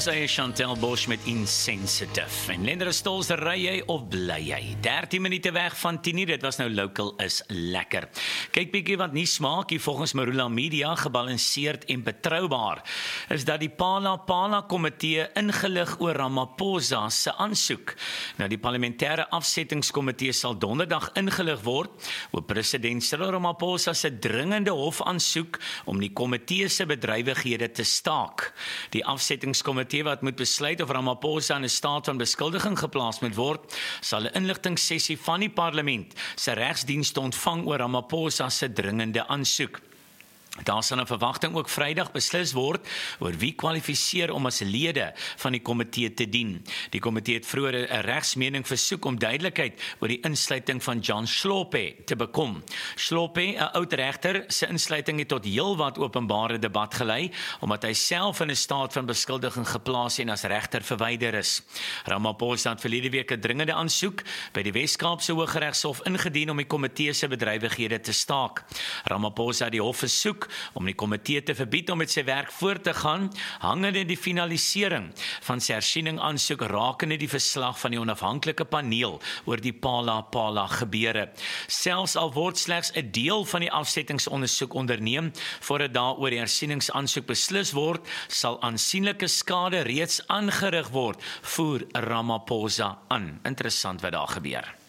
Ons eie Chantel Bosch met Insensitive. En Lendere Stols, ry jy of bly jy? 13 minute weg van 10:00, dit was nou local is lekker. Kyk bietjie wat nie smaak hier volgens Marula Media, gebalanseerd en betroubaar, is dat die Pala komitee ingelig oor Ramaphosa se aansoek. Nou die parlementêre afsettingskomitee sal donderdag ingelig word oor president Cyril Ramaphosa se dringende hofaansoek om die komitee se bedrywighede te staak. Die afsettingskomitee wat moet besluit of Ramaphosa in 'n staat van beskuldiging geplaas moet word, sal 'n inligtingssessie van die parlement se regsdienste ontvang oor Ramaphosa se dringende aansoek. Daar sal 'n verwagting ook Vrydag beslis word oor wie kwalifiseer om as lede van die komitee te dien. Die komitee het vroeër 'n regsmening versoek om duidelikheid oor die insluiting van John Hlophe te bekom. Hlophe, 'n oud regter, se insluiting het tot heelwat openbare debat gelei, omdat hy self in 'n staat van beskuldiging geplaas en as regter verwyder is. Ramaphosa het verlede week 'n dringende aansoek by die Wes-Kaapse Hooggeregshof ingedien om die komitee se bedrywighede te staak. Ramaphosa het die hof versoek om die komitee te verbied om met sy werk voort te gaan, hangende die finalisering van sy hersiening aansoek rakende die verslag van die onafhanklike paneel oor die Pala gebeure. Selfs al word slegs 'n deel van die afsettingsondersoek onderneem voordat daaroor die hersieningsaansoek beslis word, sal aansienlike skade reeds aangerig word, voer Ramaphosa aan. Interessant wat daar gebeur.